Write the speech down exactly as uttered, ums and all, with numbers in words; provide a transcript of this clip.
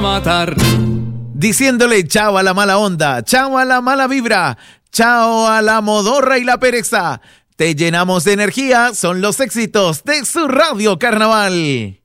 matar. Diciéndole chao a la mala onda, chao a la mala vibra, chao a la modorra y la pereza. Te llenamos de energía, son los éxitos de su Radio Carnaval.